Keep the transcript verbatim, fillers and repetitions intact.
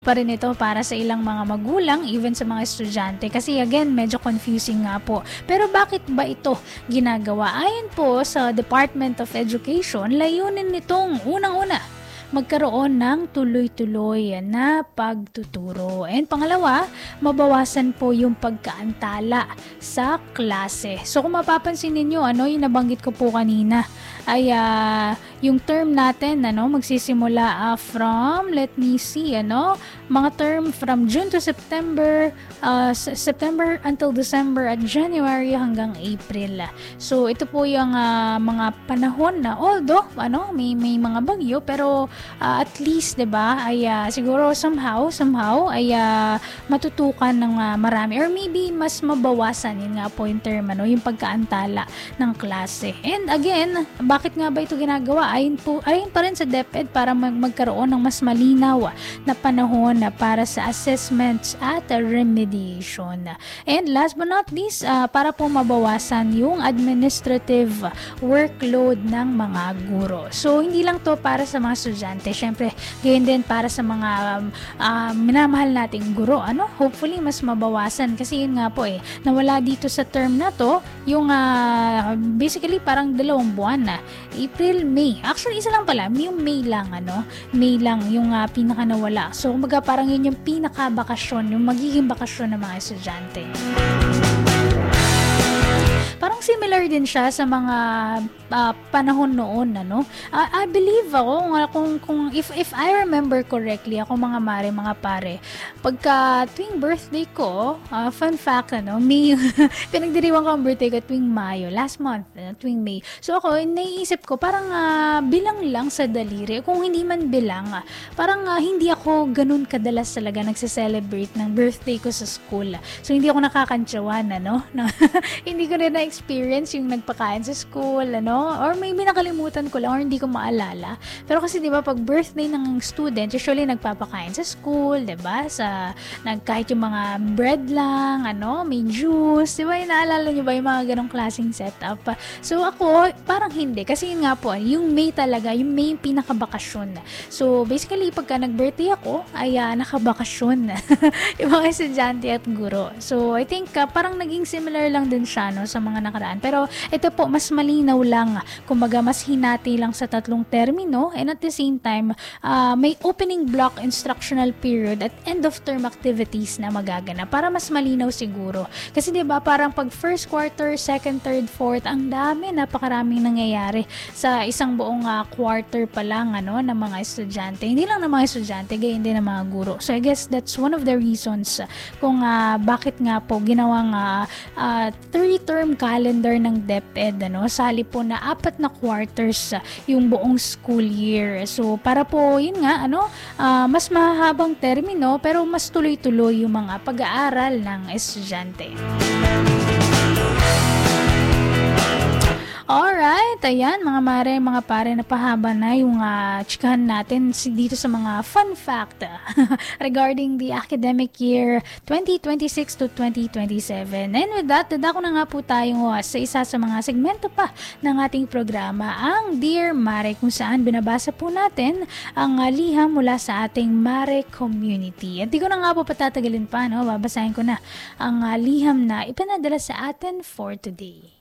pa rin ito para sa ilang mga magulang, even sa mga estudyante. Kasi again, medyo confusing nga po. Pero bakit ba ito ginagawa? Ayon po sa Department of Education, layunin nitong unang-una, magkaroon ng tuloy-tuloy na pagtuturo. And pangalawa, mabawasan po yung pagkaantala sa klase. So kung mapapansin ninyo, ano yung nabanggit ko po kanina, ay uh, yung term natin, ano, magsisimula uh, from, let me see, ano, mga term from June to September, uh, September until December at January hanggang April. So ito po yung uh, mga panahon na although ano, may may mga bagyo, pero uh, at least 'di ba ay uh, siguro somehow somehow ay uh, matutukan ng uh, marami or maybe mas mabawasan yun nga po yung term, ano, yung pagkaantala ng klase. And again, bakit nga ba ito ginagawa? Ayon po, ayon pa rin sa DepEd para mag- magkaroon ng mas malinaw na panahon na para sa assessments at remediation. And last but not least, uh, para po mabawasan yung administrative workload ng mga guro. So hindi lang to para sa mga estudyante, syempre gayon din para sa mga um, uh, minamahal nating guro. Ano? Hopefully mas mabawasan kasi yun nga po eh, nawala dito sa term na to yung uh, basically parang dalawang buwan na, April, May. Actually isa lang pala, yung May lang, ano, May lang yung uh, pinaka nawala. So kumbaga parang yun yung pinaka bakasyon, yung magiging bakasyon ng mga estudyante. Parang similar din siya sa mga uh, panahon noon, ano. Uh, I believe ako kung kung if if I remember correctly, ako mga mare, mga pare, pagka tuwing birthday ko, uh, fun fact, ano, May, pinagdiriwang ko ang birthday ko tuwing Mayo, last month, ano, tuwing May. So ako, naiisip ko, parang uh, bilang lang sa daliri, kung hindi man bilang, uh, parang uh, hindi ako ganun kadalas talaga nagse-celebrate ng birthday ko sa school. So hindi ako nakakantsawan, ano, hindi ko rin na-experience yung nagpakain sa school, ano, or maybe nakalimutan ko lang or hindi ko maalala. Pero kasi 'di ba pag birthday ng student, usually nagpapakain sa school, 'di ba? Sa nag kahit yung mga bread lang, ano, may juice, 'di ba? Inaalala niyo ba yung mga ganong klaseng setup? So ako, parang hindi kasi yun nga po, yung May talaga, yung May yung pinakabakasyon. So basically pagka nag-birthday ako, ay uh, nakabakasyon yung mga estudyante at guro. So I think uh, parang naging similar lang din siya, no, sa mga nakaraan. Pero ito po, mas malinaw lang. Kumbaga, mas hinati lang sa tatlong termino and at the same time, uh, may opening block instructional period at end of term activities na magagana para mas malinaw siguro. Kasi 'di ba parang pag first quarter, second, third, fourth, ang dami, napakaraming nangyayari sa isang buong uh, quarter pa lang, ano, ng mga estudyante. Hindi lang ng mga estudyante, gayon din ng mga guro. So I guess that's one of the reasons kung uh, bakit nga po ginawang uh, uh, three-term calendar ng DepEd, ano, sali po na apat na quarters uh, yung buong school year. So para po yun nga, ano, uh, mas mahabang termino pero mas tuloy-tuloy yung mga pag-aaral ng estudyante. Alright, ayan mga mare, mga pare, napahaba na yung uh, chikahan natin dito sa mga fun fact regarding the academic year twenty twenty-six to twenty twenty-seven. And with that, dadako na nga po tayo uh, sa isa sa mga segmento pa ng ating programa, ang Dear Mare, kung saan binabasa po natin ang uh, liham mula sa ating Mare community. At di ko na nga po patatagalin pa, no? Babasahin ko na ang uh, liham na ipanadala sa atin for today.